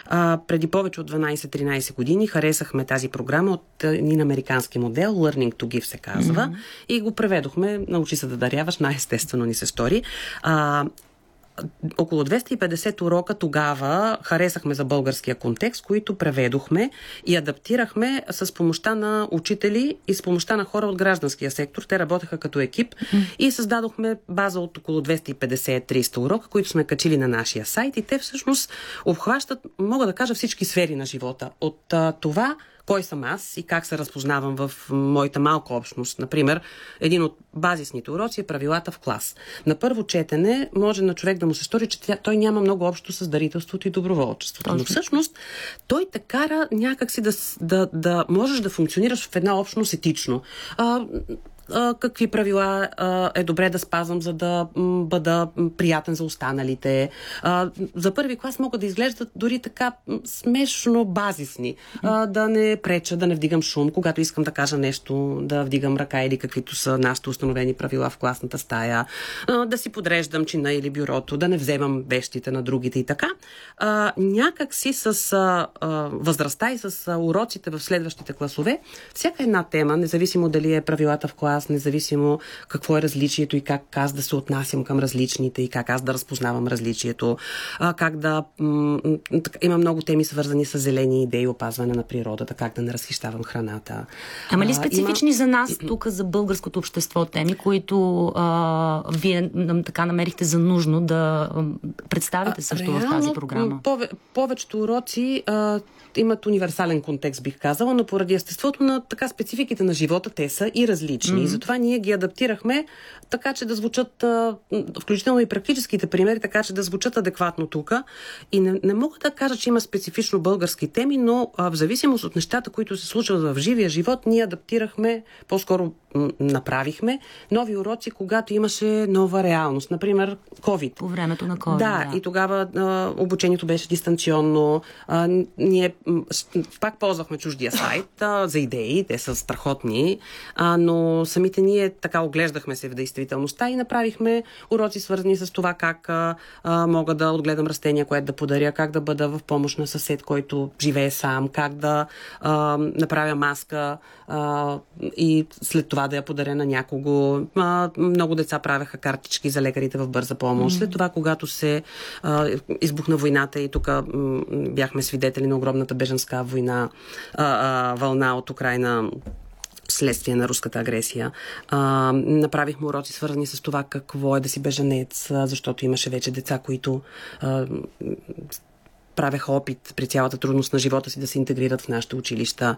Преди повече от 12-13 години харесахме тази програма от един американски модел, Learning to Give се казва, и го преведохме, научи се да даряваш, най-естествено ни се стори. Около 250 урока тогава харесахме за българския контекст, които преведохме и адаптирахме с помощта на учители и с помощта на хора от гражданския сектор. Те работеха като екип и създадохме база от около 250-300 урока, които сме качили на нашия сайт, и те всъщност обхващат, мога да кажа, всички сфери на живота. От това кой съм аз и как се разпознавам в моята малка общност. Например, един от базисните уроци е правилата в клас. На първо четене може на човек да му се стори, че той няма много общо с дарителството и доброволчеството. Но всъщност той те кара някакси да можеш да функционираш в една общност етично. Какви правила е добре да спазвам, за да бъда приятен за останалите. За първи клас могат да изглеждат дори така смешно базисни. Да не преча, да не вдигам шум, когато искам да кажа нещо, да вдигам ръка или каквито са нашите установени правила в класната стая, да си подреждам чина или бюрото, да не вземам вещите на другите и така. Някак си с възрастта и с уроците в следващите класове, всяка една тема, независимо дали е правилата в клас, независимо какво е различието и как аз да се отнасям към различните и как аз да разпознавам различието, как да... Има много теми свързани с зелени идеи, опазване на природата, как да не разхищавам храната. Ама ли специфични за нас, тук за българското общество теми, които вие така намерихте за нужно да представите също в тази програма? Повечето уроци имат универсален контекст, бих казала, но поради естеството на така спецификите на живота, те са и различни. И затова ние ги адаптирахме така, че да звучат, включително и практическите примери, така, че да звучат адекватно тук. И не мога да кажа, че има специфично български теми, но в зависимост от нещата, които се случват в живия живот, ние адаптирахме, по-скоро направихме нови уроци, когато имаше нова реалност. Например, COVID. По времето на COVID. Да, и тогава обучението беше дистанционно. Ние пак ползвахме чуждия сайт за идеи, те са страхотни, но самите ние така оглеждахме се в действителността и направихме уроци, свързани с това как мога да отгледам растения, което да подаря, как да бъда в помощ на съсед, който живее сам, как да направя маска и след това да я подаря на някого. Много деца правеха картички за лекарите в бърза помощ. След това, когато се избухна войната и тук бяхме свидетели на огромната бежанска вълна от Украйна следствие на руската агресия. Направихме уроци, свързани с това какво е да си бежанец, защото имаше вече деца, които правеха опит при цялата трудност на живота си да се интегрират в нашите училища.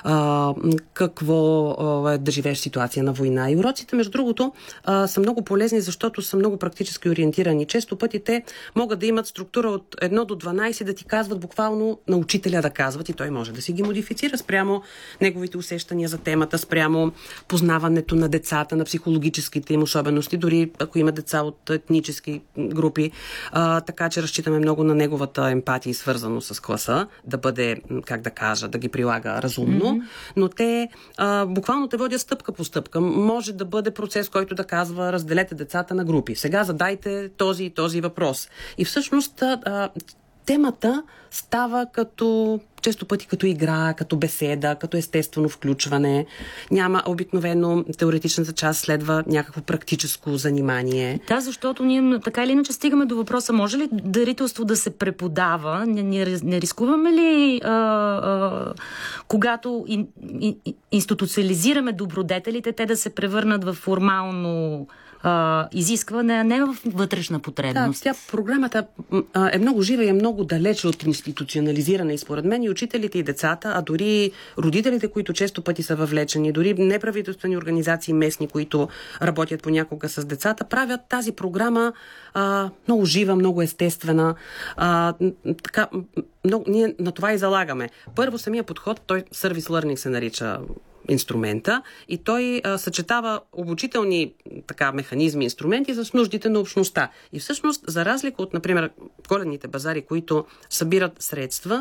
Какво е да живееш в ситуация на война. И уроците, между другото, са много полезни, защото са много практически ориентирани. Често пъти те могат да имат структура от 1 до 12, да ти казват буквално на учителя да казват, и той може да си ги модифицира спрямо неговите усещания за темата, спрямо познаването на децата, на психологическите им особености, дори ако има деца от етнически групи. Така че разчитаме много на неговата емпатия и свързано с класа, да бъде, как да кажа, да ги прилага разумно, но те буквално те водят стъпка по стъпка. Може да бъде процес, който да казва, разделете децата на групи. Сега задайте този и този въпрос. И всъщност темата става често пъти като игра, като беседа, като естествено включване. Няма обикновено теоретичната част, следва някакво практическо занимание. Да, защото ние така или иначе стигаме до въпроса, може ли дарителство да се преподава? Не рискуваме ли, когато институциализираме добродетелите, те да се превърнат в формално изискване, а не в вътрешна потребност. Да, програмата е много жива и е много далече от институционализиране и според мен и учителите и децата, а дори родителите, които често пъти са въвлечени, дори неправителствени организации местни, които работят понякога с децата, правят тази програма много жива, много естествена. Ние на това и залагаме. Първо, самия подход, той Service Learning се нарича инструмента и той съчетава обучителни механизми, инструменти с нуждите на общността. И всъщност, за разлика от, например, коледните базари, които събират средства,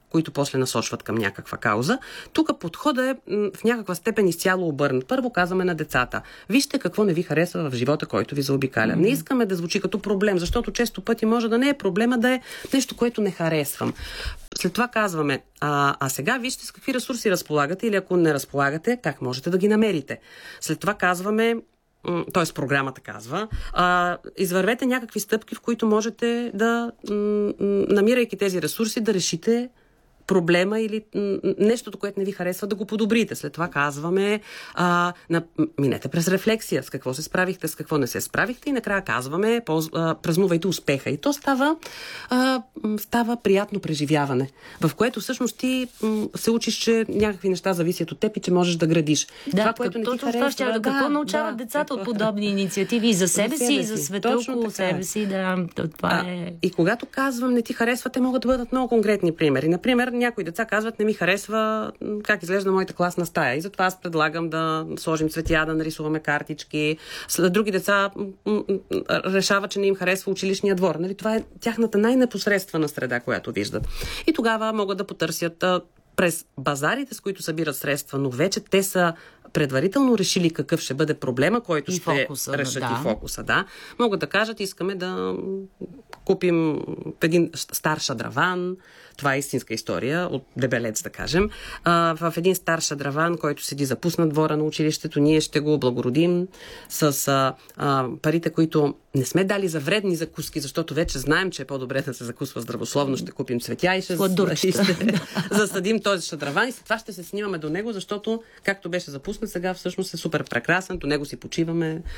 които после насочват към някаква кауза. Тук подходът е в някаква степен изцяло обърнат. Първо казваме на децата: вижте какво не ви харесва в живота, който ви заобикаля. Не искаме да звучи като проблем, защото често пъти може да не е проблема, да е нещо, което не харесвам. След това казваме: а сега вижте с какви ресурси разполагате, или ако не разполагате, как можете да ги намерите. След това казваме, т.е. програмата казва, извървете някакви стъпки, в които можете да, намирайки тези ресурси, да решите проблема или нещото, което не ви харесва, да го подобрите. След това казваме, минете през рефлексия, с какво се справихте, с какво не се справихте, и накрая казваме, празнувайте успеха. И то става приятно преживяване, в което всъщност ти се учиш, че някакви неща зависят от теб и че можеш да градиш. Това, което не ти харесва. Какво научават децата от подобни инициативи и за себе си, и за света около себе си. Това е... И когато казвам не ти харесва, те могат да бъдат много конкретни примери. Например, някои деца казват: не ми харесва как изглежда моята класна стая, и затова аз предлагам да сложим цветя, да нарисуваме картички. Други деца решават, че не им харесва училищния двор. Нали? Това е тяхната най-непосредствена среда, която виждат. И тогава могат да потърсят през базарите, с които събират средства, но вече те са предварително решили какъв ще бъде проблема, който ще решат и фокуса. Да. Могат да кажат: искаме да купим един стар шадраван. Това е истинска история от Дебелец, да кажем. В един стар шадраван, който седи запуснат двора на училището, ние ще го облагородим с парите, които не сме дали за вредни закуски, защото вече знаем, че е по-добре да се закусва здравословно. Ще купим цветя и ще засадим този шадраван, и след това ще се снимаме до него, защото, както беше запуснат, сега всъщност е супер прекрасен, до него си почиваме,